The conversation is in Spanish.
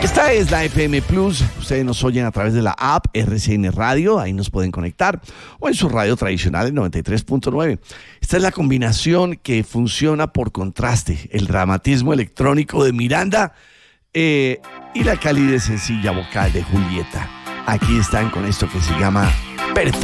Esta es la FM Plus. Ustedes nos oyen a través de la app RCN Radio. Ahí nos pueden conectar. O en su radio tradicional en 93.9. Esta es la combinación que funciona por contraste. El dramatismo electrónico de Miranda y la calidez sencilla vocal de Julieta. Aquí están con esto que se llama Perfecto.